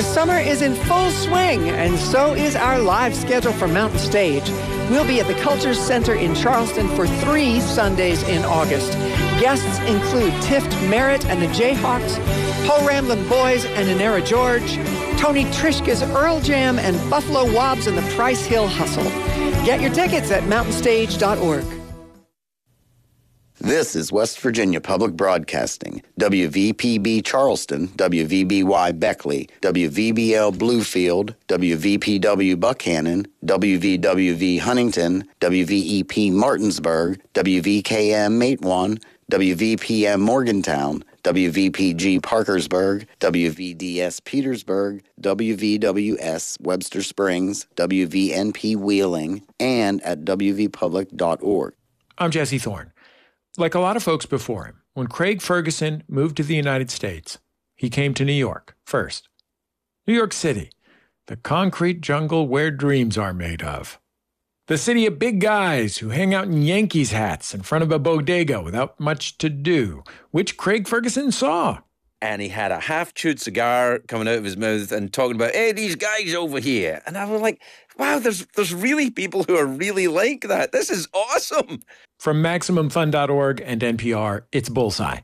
summer is in full swing, and so is our live schedule for Mountain Stage. We'll be at the Culture Center in Charleston for 3 Sundays in August. Guests include Tift Merritt and the Jayhawks, Paul Ramblin' Boys and Inera George, Tony Trishka's Earl Jam, and Buffalo Wobbs and the Price Hill Hustle. Get your tickets at mountainstage.org. This is West Virginia Public Broadcasting, WVPB Charleston, WVBY Beckley, WVBL Bluefield, WVPW Buckhannon, WVWV Huntington, WVEP Martinsburg, WVKM Matewan, WVPM Morgantown, WVPG Parkersburg, WVDS Petersburg, WVWS Webster Springs, WVNP Wheeling, and at WVpublic.org. I'm Jesse Thorne. Like a lot of folks before him, when Craig Ferguson moved to the United States, he came to New York first. New York City, the concrete jungle where dreams are made of. The city of big guys who hang out in Yankees hats in front of a bodega without much to do, which Craig Ferguson saw. And he had a half-chewed cigar coming out of his mouth and talking about, hey, these guys over here. And I was like, wow, there's really people who are really like that. This is awesome. From MaximumFun.org and NPR, it's Bullseye.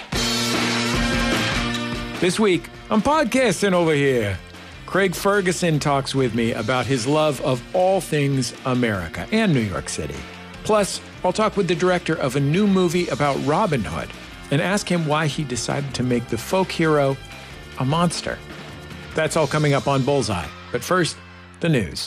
This week, I'm podcasting over here. Craig Ferguson talks with me about his love of all things America and New York City. Plus, I'll talk with the director of a new movie about Robin Hood and ask him why he decided to make the folk hero a monster. That's all coming up on Bullseye. But first, the news.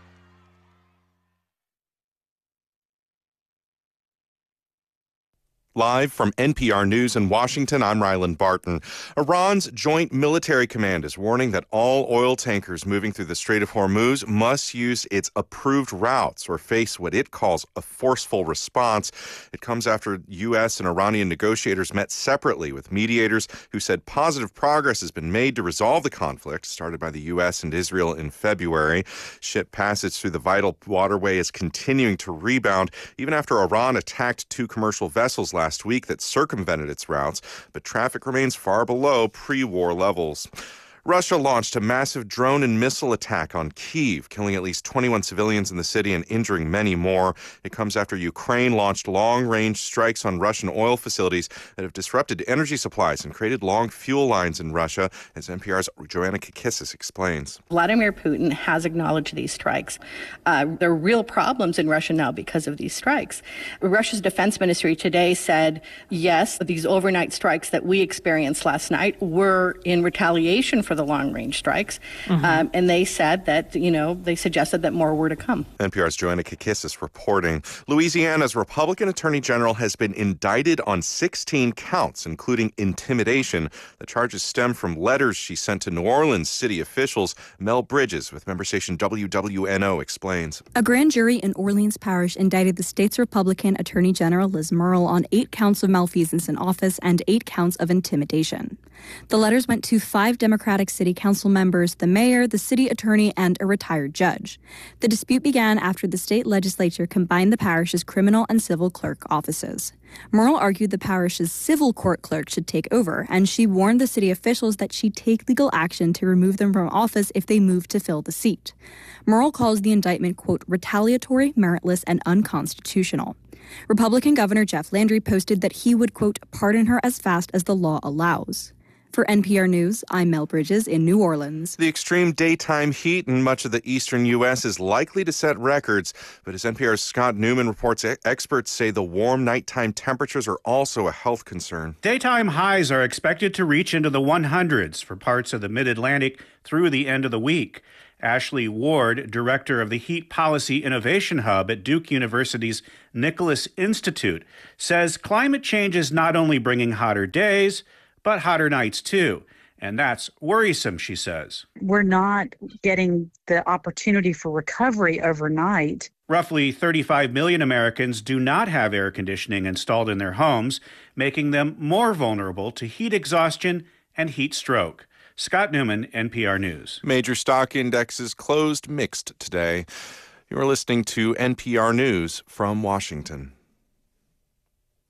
Live from NPR News in Washington, I'm Ryland Barton. Iran's Joint Military Command is warning that all oil tankers moving through the Strait of Hormuz must use its approved routes or face what it calls a forceful response. It comes after U.S. and Iranian negotiators met separately with mediators who said positive progress has been made to resolve the conflict started by the U.S. and Israel in February. Ship passage through the vital waterway is continuing to rebound, even after Iran attacked 2 commercial vessels last week that circumvented its routes, but traffic remains far below pre-war levels. Russia launched a massive drone and missile attack on Kyiv, killing at least 21 civilians in the city and injuring many more. It comes after Ukraine launched long-range strikes on Russian oil facilities that have disrupted energy supplies and created long fuel lines in Russia, as NPR's Joanna Kakissis explains. Vladimir Putin has acknowledged these strikes. There are real problems in Russia now because of these strikes. Russia's defense ministry today said, yes, these overnight strikes that we experienced last night were in retaliation for the long-range strikes. And they said that, they suggested that more were to come. NPR's Joanna Kakissis reporting. Louisiana's Republican Attorney General has been indicted on 16 counts, including intimidation. The charges stem from letters she sent to New Orleans city officials. Mel Bridges with member station WWNO explains. A grand jury in Orleans Parish indicted the state's Republican Attorney General Liz Murrill on 8 counts of malfeasance in office and 8 counts of intimidation. The letters went to 5 Democratic city council members, the mayor, the city attorney, and a retired judge. The dispute began after the state legislature combined the parish's criminal and civil clerk offices. Murrill argued the parish's civil court clerk should take over, and she warned the city officials that she'd take legal action to remove them from office if they moved to fill the seat. Murrill calls the indictment, quote, retaliatory, meritless, and unconstitutional. Republican Governor Jeff Landry posted that he would, quote, pardon her as fast as the law allows. For NPR News, I'm Mel Bridges in New Orleans. The extreme daytime heat in much of the eastern U.S. is likely to set records. But as NPR's Scott Newman reports, experts say the warm nighttime temperatures are also a health concern. Daytime highs are expected to reach into the 100s for parts of the mid-Atlantic through the end of the week. Ashley Ward, director of the Heat Policy Innovation Hub at Duke University's Nicholas Institute, says climate change is not only bringing hotter days, but hotter nights too. And that's worrisome, she says. We're not getting the opportunity for recovery overnight. Roughly 35 million Americans do not have air conditioning installed in their homes, making them more vulnerable to heat exhaustion and heat stroke. Scott Newman, NPR News. Major stock indexes closed mixed today. You're listening to NPR News from Washington.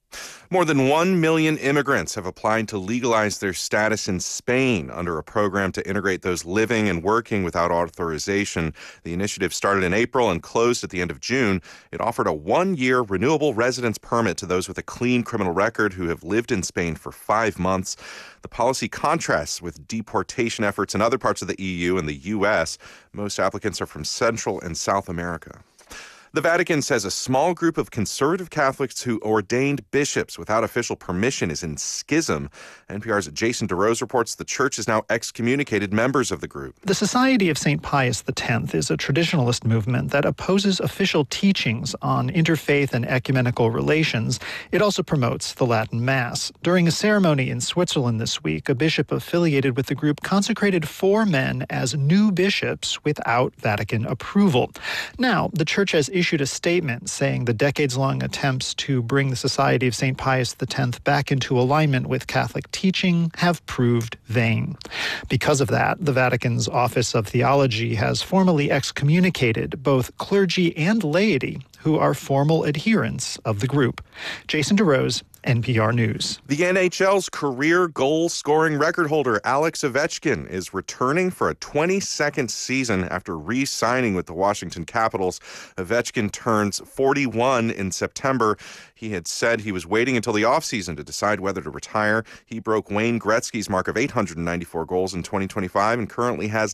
More than 1 million immigrants have applied to legalize their status in Spain under a program to integrate those living and working without authorization. The initiative started in April and closed at the end of June. It offered a 1-year renewable residence permit to those with a clean criminal record who have lived in Spain for 5 months. The policy contrasts with deportation efforts in other parts of the EU and the U.S. Most applicants are from Central and South America. The Vatican says a small group of conservative Catholics who ordained bishops without official permission is in schism. NPR's Jason DeRose reports the church has now excommunicated members of the group. The Society of St. Pius X is a traditionalist movement that opposes official teachings on interfaith and ecumenical relations. It also promotes the Latin Mass. During a ceremony in Switzerland this week, a bishop affiliated with the group consecrated 4 men as new bishops without Vatican approval. Now, the church has issued a statement saying the decades-long attempts to bring the Society of St. Pius X back into alignment with Catholic teaching have proved vain. Because of that, the Vatican's Office of Theology has formally excommunicated both clergy and laity who are formal adherents of the group. Jason DeRose, NPR News. The NHL's career goal-scoring record holder Alex Ovechkin is returning for a 22nd season after re-signing with the Washington Capitals. Ovechkin turns 41 in September. He had said he was waiting until the offseason to decide whether to retire. He broke Wayne Gretzky's mark of 894 goals in 2025 and currently has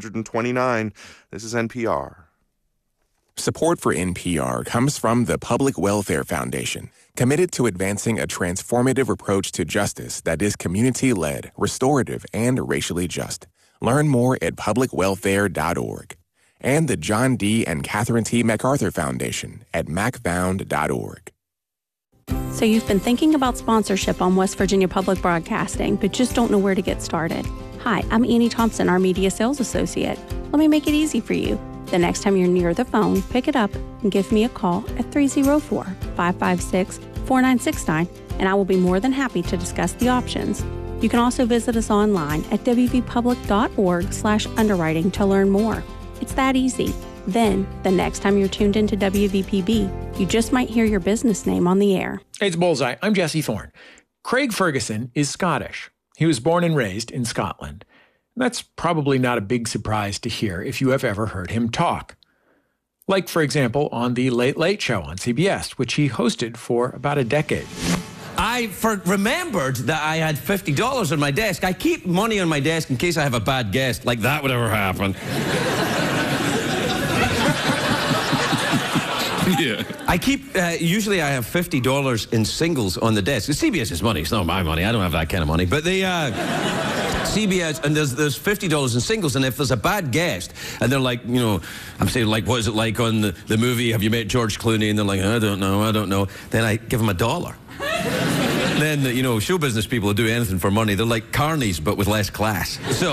929. This is NPR. Support for NPR comes from the Public Welfare Foundation, committed to advancing a transformative approach to justice that is community-led, restorative, and racially just. Learn more at publicwelfare.org. And the John D. and Catherine T. MacArthur Foundation at macfound.org. So you've been thinking about sponsorship on West Virginia Public Broadcasting, but just don't know where to get started. Hi, I'm Annie Thompson, our Media Sales Associate. Let me make it easy for you. The next time you're near the phone, pick it up and give me a call at 304-556-4969, and I will be more than happy to discuss the options. You can also visit us online at wvpublic.org/underwriting to learn more. It's that easy. Then, the next time you're tuned into WVPB, you just might hear your business name on the air. It's Bullseye. I'm Jesse Thorne. Craig Ferguson is Scottish. He was born and raised in Scotland. That's probably not a big surprise to hear if you have ever heard him talk. Like, for example, on The Late Late Show on CBS, which he hosted for about a decade. I remembered that I had $50 on my desk. I keep money on my desk in case I have a bad guest, like that would ever happen. Yeah. I keep, usually I have $50 in singles on the desk. It's CBS's money, it's not my money. I don't have that kind of money. But the CBS, and there's $50 in singles, and if there's a bad guest, and they're like, you know, I'm saying, like, what is it like on the movie, Have You Met George Clooney? And they're like, I don't know. Then I give them $1. Then, you know, show business people who do anything for money, they're like carnies, but with less class. So...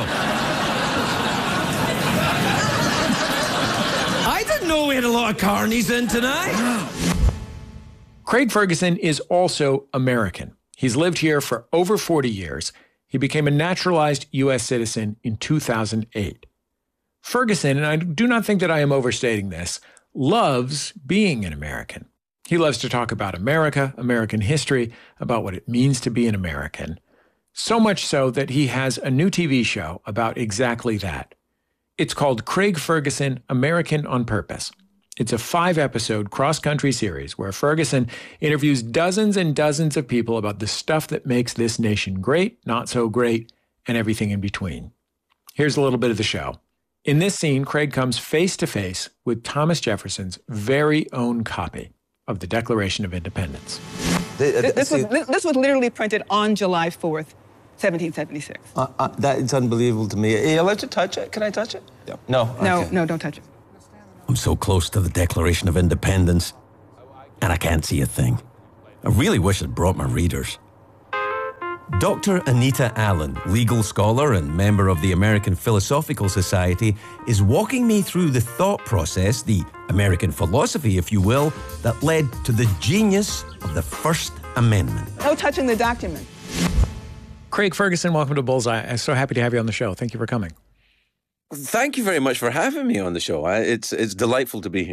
I didn't know we had a lot of carnies in tonight. Craig Ferguson is also American. He's lived here for over 40 years. He became a naturalized U.S. citizen in 2008. Ferguson, and I do not think that I am overstating this, loves being an American. He loves to talk about America, American history, about what it means to be an American. So much so that he has a new TV show about exactly that. It's called Craig Ferguson, American on Purpose. It's a 5-episode cross-country series where Ferguson interviews dozens and dozens of people about the stuff that makes this nation great, not so great, and everything in between. Here's a little bit of the show. In this scene, Craig comes face-to-face with Thomas Jefferson's very own copy of the Declaration of Independence. This was literally printed on July 4th, 1776. That is unbelievable to me. Are you allowed to touch it? Can I touch it? Yeah. No? Okay. No, don't touch it. I'm so close to the Declaration of Independence, and I can't see a thing. I really wish I'd brought my readers. Dr. Anita Allen, legal scholar and member of the American Philosophical Society, is walking me through the thought process, the American philosophy, if you will, that led to the genius of the First Amendment. No touching the document. Craig Ferguson, welcome to Bullseye. I'm so happy to have you on the show. Thank you for coming. Thank you very much for having me on the show. It's delightful to be here.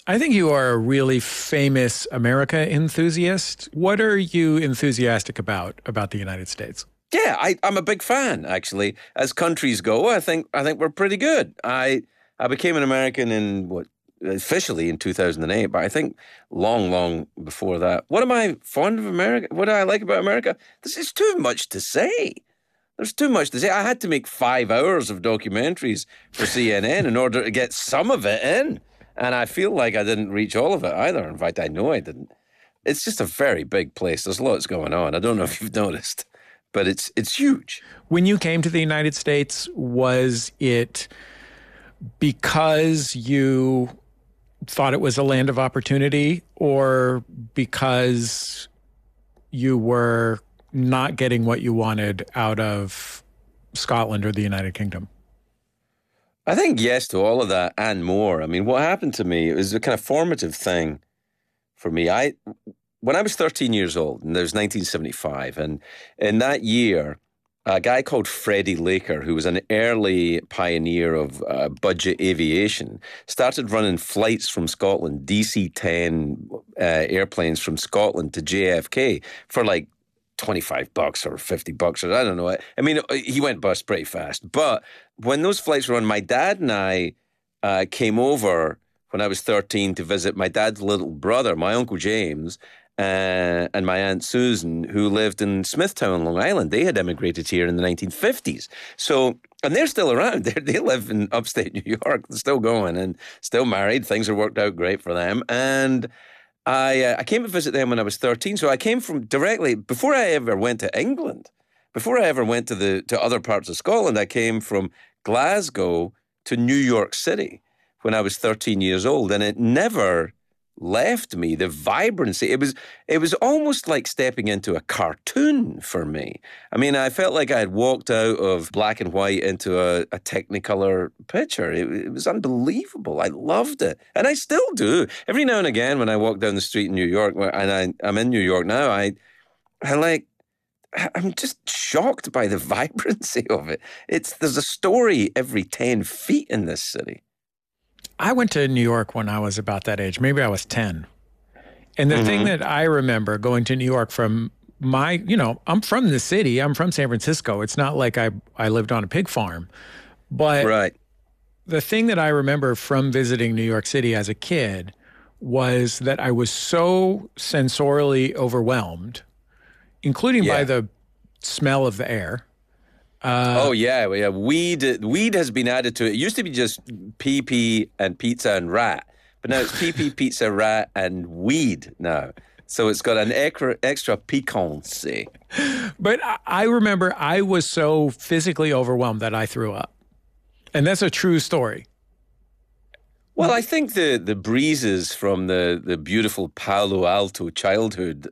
I think you are a really famous America enthusiast. What are you enthusiastic about the United States? Yeah, I'm a big fan, actually. As countries go, I think we're pretty good. I became an American officially in 2008, but I think long before that. What am I fond of America? What do I like about America? This is too much to say. There's too much to say. I had to make 5 hours of documentaries for CNN in order to get some of it in. And I feel like I didn't reach all of it either. In fact, I know I didn't. It's just a very big place. There's lots going on. I don't know if you've noticed, but it's huge. When you came to the United States, was it because you thought it was a land of opportunity, or because you were not getting what you wanted out of Scotland or the United Kingdom? I think yes to all of that and more. I mean, what happened to me, it was a kind of formative thing for me. When I was 13 years old, and it was 1975, and in that year, a guy called Freddie Laker, who was an early pioneer of budget aviation, started running flights from Scotland, DC-10 airplanes from Scotland to JFK for like $25 or $50, or I don't know. I mean, he went bust pretty fast. But when those flights were on, my dad and I came over when I was 13 to visit my dad's little brother, my Uncle James, and my Aunt Susan, who lived in Smithtown, Long Island. They had emigrated here in the 1950s. So, and they're still around. They live in upstate New York. They're still going and still married. Things have worked out great for them. And I came to visit them when I was 13. So I came from directly, before I ever went to England, before I ever went to other parts of Scotland, I came from Glasgow to New York City when I was 13 years old. And it never left me, the vibrancy. It was almost like stepping into a cartoon for me. I mean, I felt like I had walked out of black and white into a Technicolor picture. It was unbelievable. I loved it. And I still do. Every now and again when I walk down the street in New York, and I'm in New York now, I'm just shocked by the vibrancy of it. There's a story every 10 feet in this city. I went to New York when I was about that age. Maybe I was 10. And the thing that I remember going to New York from I'm from the city. I'm from San Francisco. It's not like I lived on a pig farm. But right. The thing that I remember from visiting New York City as a kid was that I was so sensorially overwhelmed, including by the smell of the air. Weed has been added to it. It used to be just pee and pizza and rat, but now it's pee, pizza, rat, and weed now. So it's got an extra piquancy. But I remember I was so physically overwhelmed that I threw up. And that's a true story. Well, I think the breezes from the beautiful Palo Alto childhood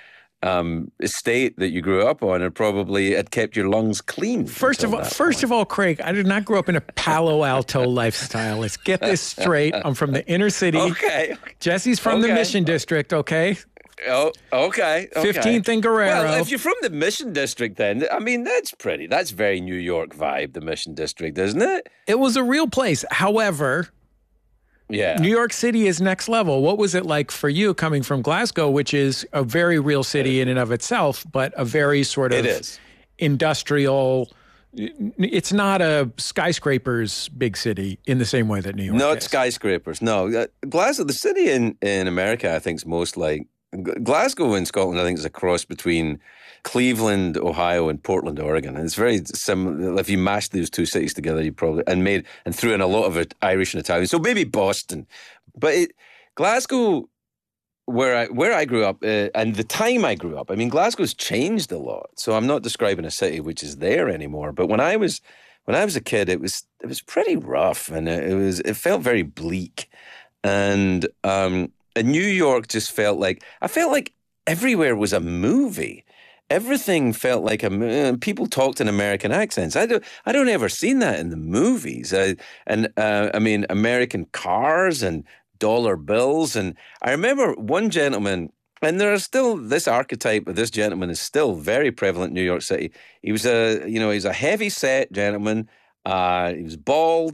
estate that you grew up on, and probably had kept your lungs clean. First of all, Craig, I did not grow up in a Palo Alto lifestyle. Let's get this straight. I'm from the inner city. Okay. Jesse's from the Mission District, okay? Oh, okay. 15th and Guerrero. Well, if you're from the Mission District, then, I mean, that's very New York vibe, the Mission District, isn't it? It was a real place. However, New York City is next level. What was it like for you coming from Glasgow, which is a very real city in and of itself, but a very sort of industrial, it's not a skyscrapers big city in the same way that New York is. Not skyscrapers, no. Glasgow, the city in America, I think is most like, Glasgow in Scotland, I think is a cross between Cleveland, Ohio, and Portland, Oregon. And it's very similar. If you mashed those two cities together, you probably and threw in a lot of it Irish and Italian. So maybe Boston, but Glasgow, where I grew up, and the time I grew up. I mean, Glasgow's changed a lot. So I'm not describing a city which is there anymore. But when I was a kid, it was pretty rough, and it felt very bleak, and New York just felt like everywhere was a movie. Everything felt like people talked in American accents. I don't ever seen that in the movies. I mean, American cars and dollar bills. And I remember one gentleman, and there are still, this archetype of this gentleman is still very prevalent in New York City. He was a heavy set gentleman. He was bald,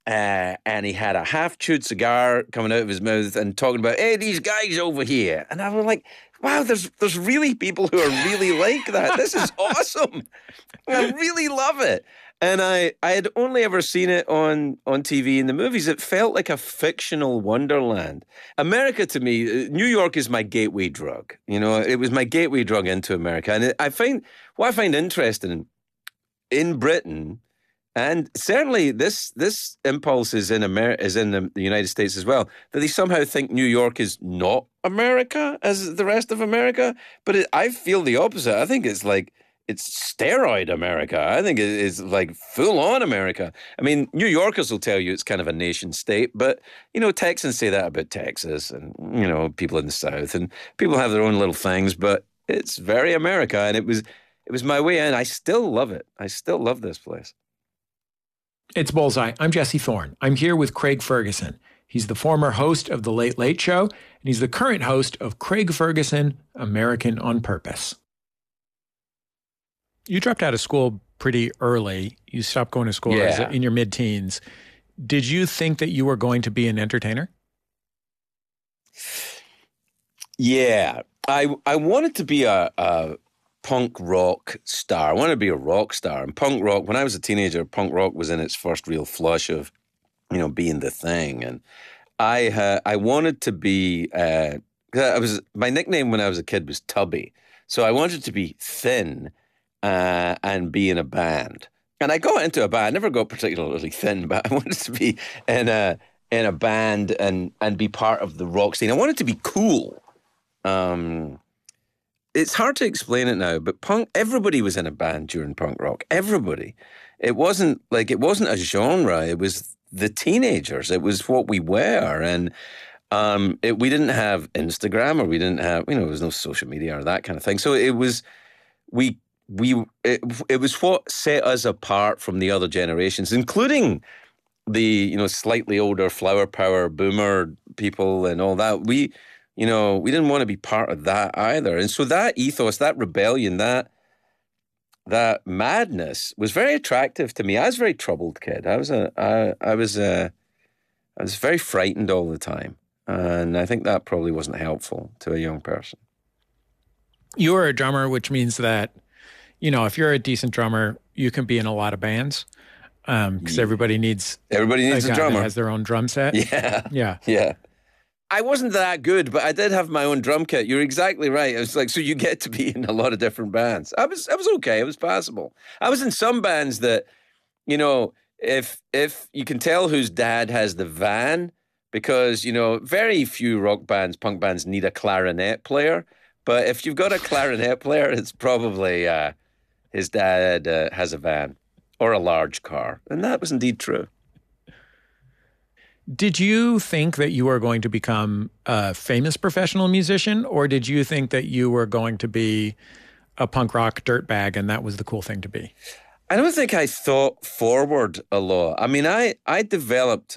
and he had a half-chewed cigar coming out of his mouth and talking about, hey, these guys over here. And I was like, wow, there's really people who are really like that. This is awesome. I really love it. And I had only ever seen it on TV in the movies. It felt like a fictional wonderland. America, to me, New York is my gateway drug. You know, it was my gateway drug into America. And what I find interesting in Britain, and certainly this impulse is in the United States as well, that they somehow think New York is not America as the rest of America. But I feel the opposite. I think it's like, it's steroid America. I think it's like full-on America. I mean, New Yorkers will tell you it's kind of a nation state, but, you know, Texans say that about Texas and, you know, people in the South, and people have their own little things, but it's very America, and it was my way in. I still love it. I still love this place. It's Bullseye. I'm Jesse Thorne. I'm here with Craig Ferguson. He's the former host of The Late Late Show, and he's the current host of Craig Ferguson, American on Purpose. You dropped out of school pretty early. You stopped going to school in your mid-teens. Did you think that you were going to be an entertainer? Yeah. I wanted to be a punk rock star. I wanted to be a rock star. And punk rock, when I was a teenager, punk rock was in its first real flush of, you know, being the thing. And I wanted to be, my nickname when I was a kid was Tubby. So I wanted to be thin and be in a band. And I got into a band. I never got particularly thin, but I wanted to be in a band and be part of the rock scene. I wanted to be cool. It's hard to explain it now, but everybody was in a band during punk rock. Everybody. It wasn't a genre. It was the teenagers. It was what we were. And we didn't have Instagram, or we didn't have, you know, there was no social media or that kind of thing. So it was, it was what set us apart from the other generations, including the, you know, slightly older flower power boomer people and all that. We didn't want to be part of that either. And so that ethos, that rebellion, that madness was very attractive to me. I was a very troubled kid. I was very frightened all the time. And I think that probably wasn't helpful to a young person. You were a drummer, which means that, you know, if you're a decent drummer, you can be in a lot of bands because everybody needs a drummer that has their own drum set. Yeah. I wasn't that good, but I did have my own drum kit. You're exactly right. It was like, so you get to be in a lot of different bands. I was okay. It was passable. I was in some bands that, you know, if you can tell whose dad has the van, because, you know, very few rock bands, punk bands need a clarinet player. But if you've got a clarinet player, it's probably his dad has a van or a large car. And that was indeed true. Did you think that you were going to become a famous professional musician, or did you think that you were going to be a punk rock dirtbag and that was the cool thing to be? I don't think I thought forward a lot. I mean, I developed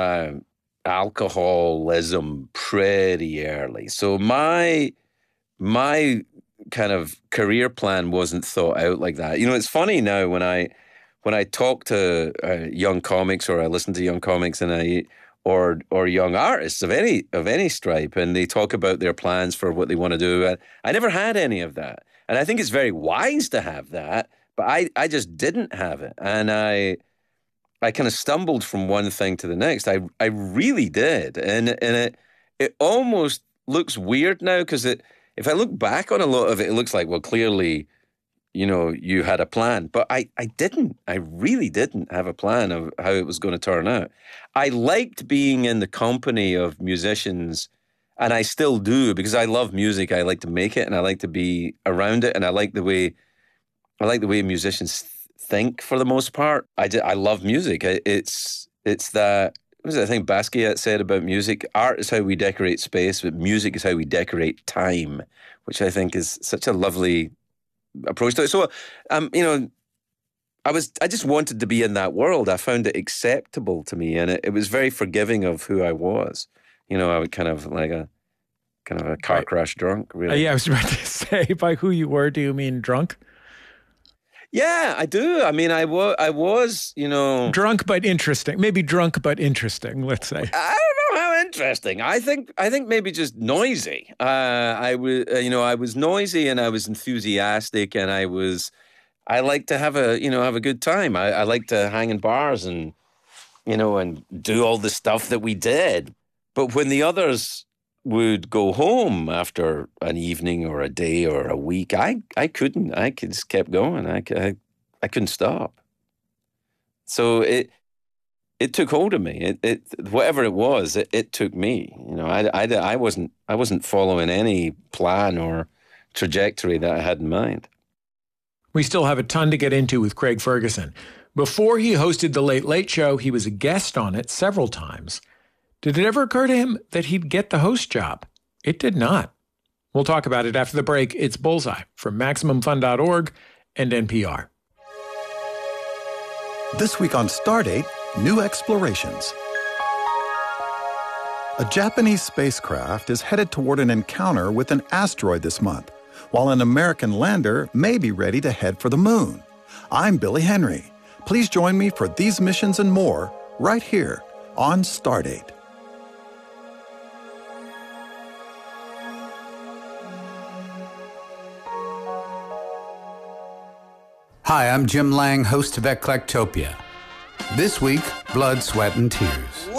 alcoholism pretty early. So my kind of career plan wasn't thought out like that. You know, it's funny now when I talk to young comics, or I listen to young comics, and or young artists of any stripe, and they talk about their plans for what they want to do. I never had any of that, and I think it's very wise to have that, but I just didn't have it, and I kind of stumbled from one thing to the next. I really did, and it almost looks weird now, because if I look back on a lot of it, it looks like, well, clearly, you know, you had a plan. But I didn't. I really didn't have a plan of how it was going to turn out. I liked being in the company of musicians, and I still do, because I love music. I like to make it, and I like to be around it, and I like the way musicians think for the most part. I love music. It's that, what was it, I think Basquiat said about music? Art is how we decorate space, but music is how we decorate time, which I think is such a lovely approach to it. So, you know, I just wanted to be in that world. I found it acceptable to me, and it was very forgiving of who I was. You know, I would kind of a car crash drunk, really. Yeah, I was about to say, by who you were, do you mean drunk? Yeah, I do. I mean, I was, drunk but interesting. Maybe drunk but interesting, let's say. I don't know how interesting. I think maybe just noisy. I was noisy and I was enthusiastic and I like to have a good time. I like to hang in bars and do all the stuff that we did. But when the others would go home after an evening or a day or a week, I couldn't. I just kept going. I couldn't stop. So it took hold of me. It whatever it was, it took me. I wasn't following any plan or trajectory that I had in mind. We still have a ton to get into with Craig Ferguson. Before he hosted The Late Late Show, he was a guest on it several times. Did it ever occur to him that he'd get the host job? It did not. We'll talk about it after the break. It's Bullseye from MaximumFun.org and NPR. This week on Stardate, new explorations. A Japanese spacecraft is headed toward an encounter with an asteroid this month, while an American lander may be ready to head for the moon. I'm Billy Henry. Please join me for these missions and more right here on Stardate. Hi, I'm Jim Lang, host of Eclectopia. This week, Blood, Sweat, and Tears.